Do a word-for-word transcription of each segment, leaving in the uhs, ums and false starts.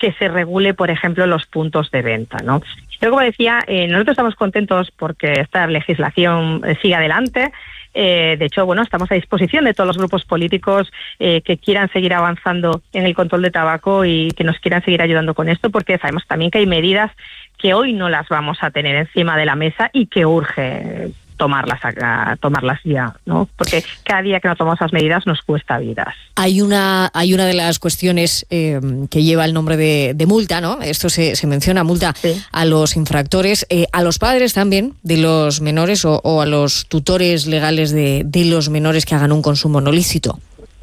que se regule, por ejemplo, los puntos de venta, ¿no? Pero como decía, eh, nosotros estamos contentos porque esta legislación eh, sigue adelante. Eh, de hecho, bueno, estamos a disposición de todos los grupos políticos eh, que quieran seguir avanzando en el control de tabaco y que nos quieran seguir ayudando con esto, porque sabemos también que hay medidas que hoy no las vamos a tener encima de la mesa y que urge tomarlas a, tomarlas ya, ¿no? Porque cada día que no tomamos esas medidas nos cuesta vidas. Hay una hay una de las cuestiones eh, que lleva el nombre de, de multa, ¿no? Esto se, se menciona, multa sí. a los infractores, eh, a los padres también de los menores o, o a los tutores legales de, de los menores que hagan un consumo no lícito.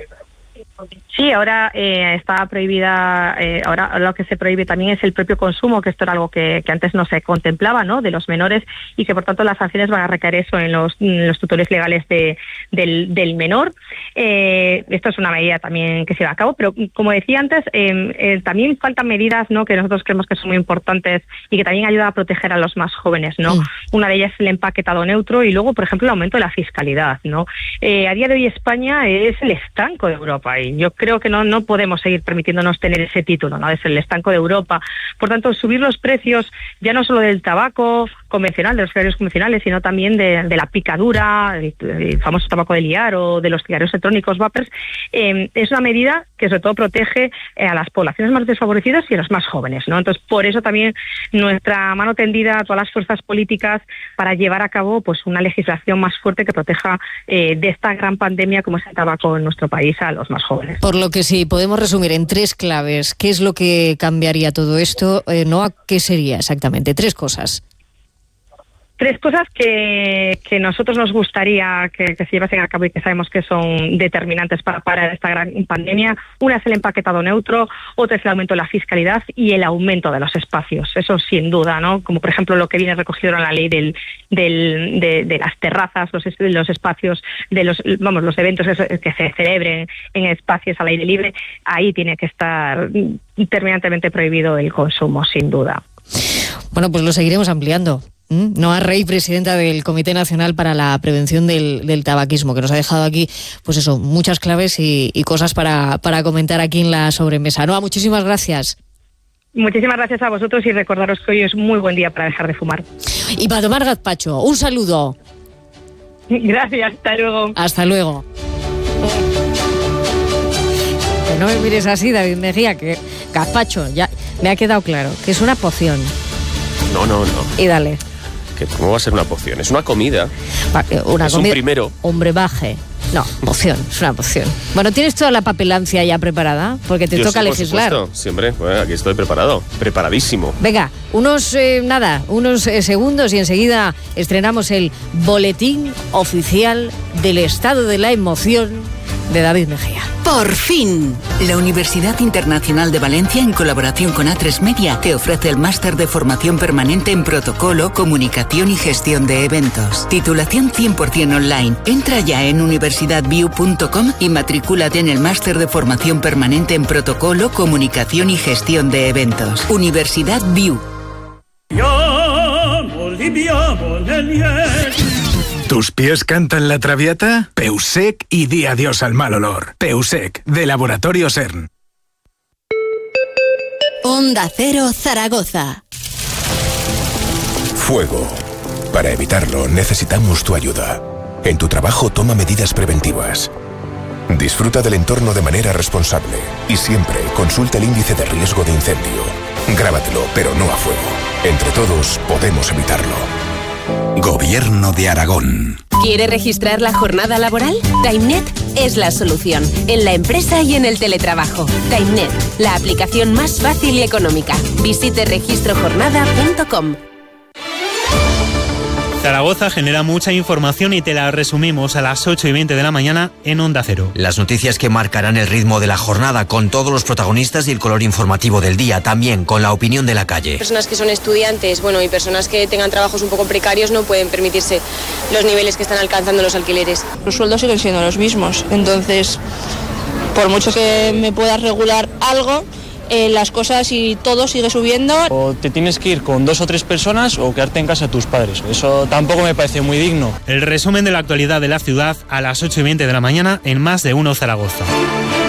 Sí, ahora eh, está prohibida, eh, ahora lo que se prohíbe también es el propio consumo, que esto era algo que, que antes no se contemplaba, ¿no?, de los menores, y que por tanto las sanciones van a recaer eso en los, en los tutores legales de, del, del menor. Eh, esto es una medida también que se lleva a cabo, pero como decía antes, eh, eh, también faltan medidas, ¿no?, que nosotros creemos que son muy importantes y que también ayudan a proteger a los más jóvenes, ¿no? Mm. Una de ellas es el empaquetado neutro y luego, por ejemplo, el aumento de la fiscalidad, ¿no? Eh, a día de hoy España es el estanco de Europa y yo creo que no, no podemos seguir permitiéndonos tener ese título, ¿no?, es el estanco de Europa. Por tanto, subir los precios ya no solo del tabaco convencional, de los cigarrillos convencionales, sino también de, de la picadura, el, el famoso tabaco de liar o de los cigarrillos electrónicos vapers, eh, es una medida que sobre todo protege eh, a las poblaciones más desfavorecidas y a los más jóvenes, ¿no? Entonces, por eso también nuestra mano tendida a todas las fuerzas políticas para llevar a cabo pues una legislación más fuerte que proteja eh, de esta gran pandemia como es el tabaco en nuestro país a los más jóvenes. Por lo que sí, podemos resumir en tres claves. ¿Qué es lo que cambiaría todo esto? Eh, ¿no? ¿Qué sería exactamente? Tres cosas. Tres cosas que, que nosotros nos gustaría que, que se llevasen a cabo y que sabemos que son determinantes para parar esta gran pandemia. Una es el empaquetado neutro, otra es el aumento de la fiscalidad y el aumento de los espacios. Eso sin duda, ¿no? Como por ejemplo lo que viene recogido en la ley del, del, de, de las terrazas, los, los espacios, de los, vamos, los eventos que, que se celebren en espacios al aire libre. Ahí tiene que estar terminantemente prohibido el consumo, sin duda. Bueno, pues lo seguiremos ampliando. Noa Rey, presidenta del Comité Nacional para la Prevención del, del Tabaquismo, que nos ha dejado aquí, pues eso, muchas claves y, y cosas para, para comentar aquí en la sobremesa. Noa, muchísimas gracias. Muchísimas gracias a vosotros y recordaros que hoy es muy buen día para dejar de fumar. Y para tomar gazpacho, un saludo. Gracias, hasta luego. Hasta luego. Que no me mires así, David Mejía, que gazpacho, ya me ha quedado claro, que es una poción. No, no, no. Y dale. Que ¿cómo va a ser una poción? Es una comida. Una es comida. un primero. Hombre, baje. No, poción, es una poción. Bueno, ¿tienes toda la papelancia ya preparada? Porque te Yo toca sí, por legislar. Supuesto. Siempre, bueno, aquí estoy preparado, preparadísimo. Venga, unos, eh, nada, unos eh, segundos y enseguida estrenamos el boletín oficial del estado de la emoción de David Mejía. Por fin, la Universidad Internacional de Valencia, en colaboración con A tres Media, te ofrece el máster de formación permanente en protocolo, comunicación y gestión de eventos. Titulación cien por ciento online. Entra ya en universidad view punto com y matricúlate en el máster de formación permanente en protocolo, comunicación y gestión de eventos. Universidad View. ¿Tus pies cantan la traviata? Peusec y di adiós al mal olor. Peusec, de Laboratorio CERN. Onda Cero Zaragoza. Fuego. Para evitarlo necesitamos tu ayuda. En tu trabajo toma medidas preventivas. Disfruta del entorno de manera responsable y siempre consulta el índice de riesgo de incendio. Grábatelo, pero no a fuego. Entre todos podemos evitarlo. Gobierno de Aragón. ¿Quiere registrar la jornada laboral? TimeNet es la solución, en la empresa y en el teletrabajo. TimeNet, la aplicación más fácil y económica. Visite registro jornada punto com. Zaragoza genera mucha información y te la resumimos a las ocho y veinte de la mañana en Onda Cero. Las noticias que marcarán el ritmo de la jornada, con todos los protagonistas y el color informativo del día, también con la opinión de la calle. Personas que son estudiantes, bueno, y personas que tengan trabajos un poco precarios no pueden permitirse los niveles que están alcanzando los alquileres. Los sueldos siguen siendo los mismos, entonces, por mucho que me puedas regular algo, Eh, las cosas y todo sigue subiendo. O te tienes que ir con dos o tres personas o quedarte en casa de tus padres. Eso tampoco me parece muy digno. El resumen de la actualidad de la ciudad a las ocho y veinte de la mañana en Más de Uno Zaragoza.